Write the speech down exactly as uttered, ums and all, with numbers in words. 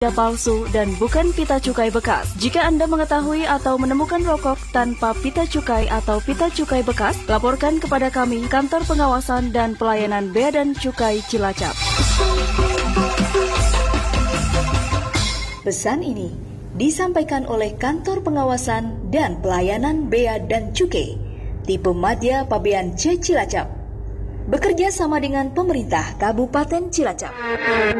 palsu dan bukan pita cukai bekas. Jika Anda mengetahui atau menemukan rokok tanpa pita cukai atau pita cukai bekas, laporkan kepada kami, Kantor Pengawasan dan Pelayanan Bea dan Cukai Cilacap. Pesan ini disampaikan oleh Kantor Pengawasan dan Pelayanan Bea dan Cukai, Tipe Madya Pabean C Cilacap, bekerja sama dengan pemerintah Kabupaten Cilacap.